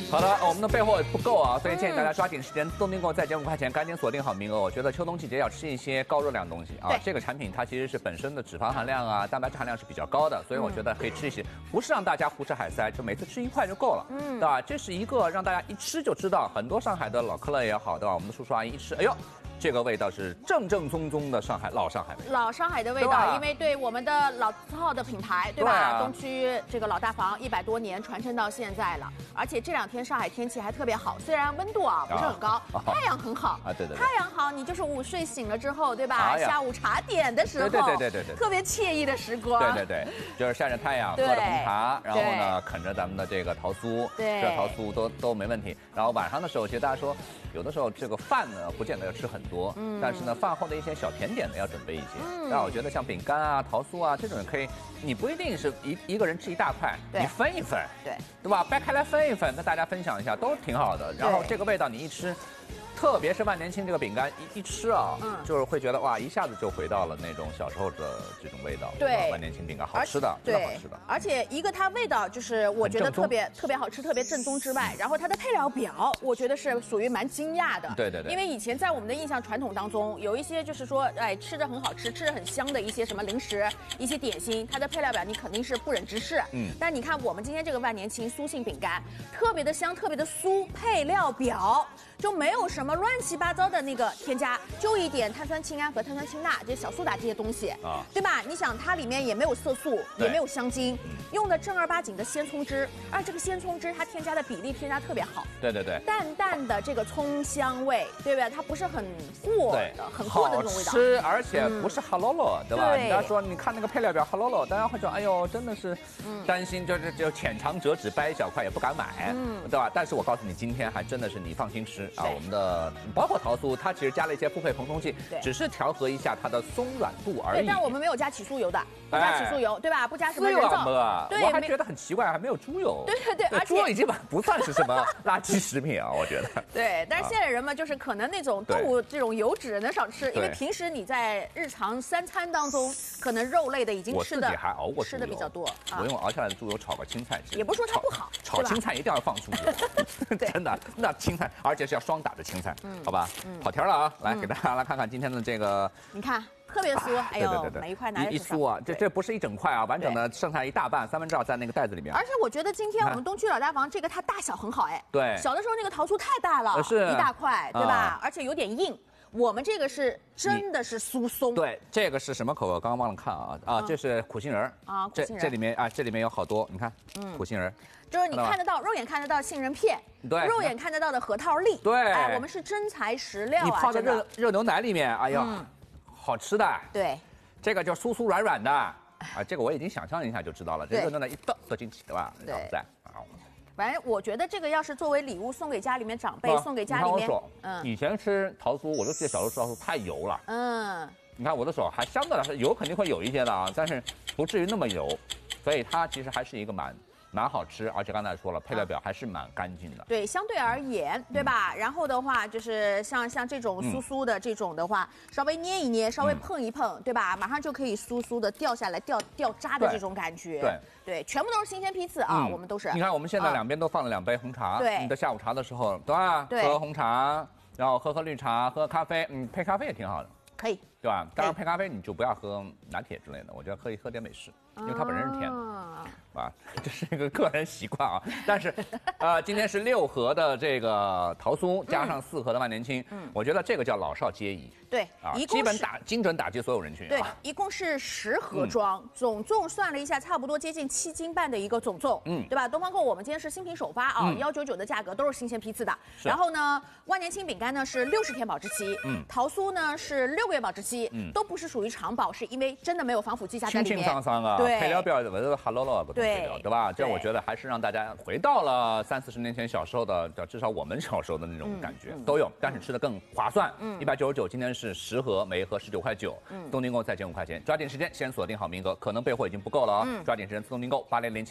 好的，我们的备货不够啊，所以建议大家抓紧时间，动订购再减5块钱，赶紧锁定好名额。我觉得秋冬季节要吃一些高热量的东西啊。这个产品它其实是本身的脂肪含量啊、蛋白质含量是比较高的，所以我觉得可以吃一些，不是让大家胡吃海塞，就每次吃1块就够了，对吧？这是一个让大家一吃就知道，很多上海的老客乐也好，对吧？我们的叔叔阿姨一吃，哎呦。这个味道是正正宗宗的上海老上海味， 老上海的味道，因为对我们的老字号的品牌，对吧？东区这个老大房100多年传承到现在了，而且这2天上海天气还特别好，虽然温度啊不是很高，太阳很好啊，对， 太阳好，你就是午睡醒了之后，对吧？下午茶点的时候， 对， 特别惬意的时光， 对，就是晒着太阳，喝着红茶，然后呢啃着咱们的这个桃酥， 对， 这桃酥都没问题。然后晚上的时候，其实大家说。有的时候这个饭呢，不见得要吃很多，但是呢，饭后的一些小甜点呢，要准备一些。但我觉得像饼干啊、桃酥啊这种可以，你不一定是一个人吃1大块，你分一分，对吧？掰开来分一分，跟大家分享一下，都挺好的。然后这个味道你一吃。特别是万年青这个饼干一吃啊，就是会觉得哇，一下子就回到了那种小时候的这种味道。 对， 万年青饼干好吃的，真的好吃的。 而且一个它味道就是我觉得特别好吃，特别正宗之外，然后它的配料表我觉得是属于蛮惊讶的。 对， 因为以前在我们的印象传统当中，有一些就是说，哎，吃着很好吃，吃着很香的一些什么零食、一些点心，它的配料表你肯定是不忍直视。但你看我们今天这个万年青酥性饼干，特别的香，特别的酥，配料表就没有什么乱七八糟的那个添加，就一点碳酸氢胺和碳酸氢钠这些小苏打这些东西啊，对吧？你想它里面也没有色素，也没有香精，用的正儿八经的鲜葱汁，而这个鲜葱汁它添加的比例添加特别好， 对， 淡淡的这个葱香味，对不对？它不是很过的，很过的那种味道， 好吃，而且不是哈喽喽，对吧？人家说你看那个配料表哈喽喽，大家会说哎呦，真的是担心，就浅尝辄止，掰一小块也不敢买，对吧？但是我告诉你，今天还真的是你放心吃啊，我们的包括桃酥，它其实加了一些复配膨松剂，只是调和一下它的松软度而已。 对，但我们没有加起酥油的，不加起酥油，对吧？不加什么人造， 对，我还觉得很奇怪，还没有猪油。 对，而且猪油已经不算是什么垃圾食品啊，我觉得。 对，但是现在人们就是可能那种动物这种油脂能少吃，因为平时你在日常3餐当中，可能肉类的已经吃的， 我自己还熬过吃的比较多。 我用熬下来的猪油炒个青菜吃， 也不是说它不好， 炒青菜一定要放猪油，真的，那青菜而且是要双打的青菜，好吧？跑题了啊，来给大家来看看今天的这个， 你看特别酥，哎呦，每一块拿一酥啊，这不是一整块啊，完整的剩下一大半，2/3在那个袋子里面。 而且我觉得今天我们东区老大房这个它大小很好，哎， 对， 小的时候那个桃酥太大了， 是一大块，对吧？而且有点硬。我们这个是真的是酥松， 对，这个是什么口味？我刚刚忘了看啊，这是苦杏仁啊，这里面有好多，你看，苦杏仁， 就是你看得到，肉眼看得到杏仁片， 对， 肉眼看得到的核桃粒， 对， 哎，我们是真材实料啊， 你泡在热牛奶里面，哎呀，好吃的， 对， 这个叫酥酥软软的啊，这个我已经想象一下就知道了，这热牛奶一倒进去，对吧？ 对， 啊。 反正我觉得这个要是作为礼物送给家里面长辈，送给家里面， 以前吃桃酥，我就记得小时候吃桃酥太油了，你看我的手还相对来说油肯定会有一些的啊，但是不至于那么油，所以它其实还是一个蛮好吃，而且刚才说了，配料表还是蛮干净的。 对，相对而言，对吧？然后的话，就是像这种酥酥的这种的话，稍微捏一捏，稍微碰一碰，对吧？马上就可以酥酥的掉下来、掉渣的这种感觉。对，全部都是新鲜批次啊，我们都是。 你看，我们现在两边都放了2杯红茶， 对， 你的下午茶的时候，对吧？喝红茶，然后喝绿茶，喝咖啡，配咖啡也挺好的。 可以， 对吧？当然配咖啡你就不要喝拿铁之类的，我觉得喝点美式，因为它本身是甜的，啊，这是一个个人习惯啊。但是，今天是6盒的这个桃酥，加上4盒的万年青，我觉得这个叫老少皆宜。 对， 啊，基本精准打击所有人群。 对，一共是10盒装，总重算了一下，差不多接近7斤半的一个总重，对吧？东方购我们今天是新品首发啊，199的价格都是新鲜批次的。然后呢，万年青饼干呢是60天保质期，桃酥呢是6个月保质期，都不是属于长保，是因为真的没有防腐剂加在里面。 清清桑桑啊，配料表的文哈喽喽不同配料，对吧？这我觉得还是让大家回到了30-40年前小时候的，至少我们小时候的那种感觉都有，但是吃的更划算。199，今天是10盒，每一盒19块9，东订购再减5块钱，抓紧时间先锁定好名额，可能备货已经不够了哦，抓紧时间自动订购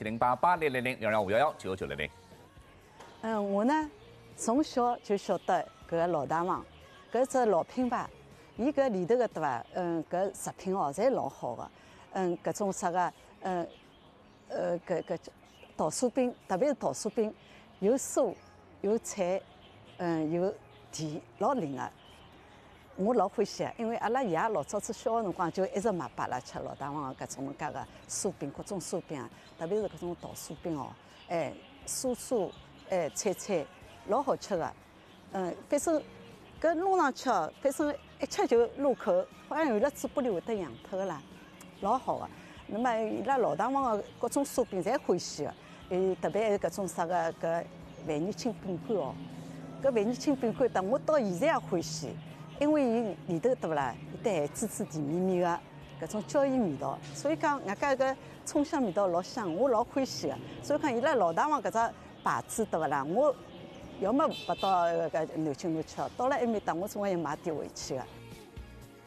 80070880000255119900。 我呢从小就晓得搿个老大房，搿只老品牌，伊搿里头个对伐？搿食品哦，侪老好个，搿种啥个，搿桃酥饼，特别是桃酥饼，有酥有菜，有甜，老灵个。我老欢喜个，因为阿拉爷老早子小个辰光就一直买拨阿拉吃老大王个搿种介个酥饼，各种酥饼，特别是搿种桃酥饼哦，酥，脆，老好吃个。反正搿弄上去哦，反正一吃就入口，好像有了嘴巴里会得痒脱个啦，老好个。那么伊拉老大王个各种酥饼侪欢喜个，特别还是搿种啥个搿万年青饼干哦，搿万年青饼干，我到现在也欢喜。因为伊里头对勿啦，有得咸滋甜绵个搿种椒盐味道，所以讲外加搿葱香味道老香，我老欢喜个。所以讲伊拉老大王搿只牌子对勿啦，我要么勿到搿南京路吃，到了埃面搭我总归要买点回去个。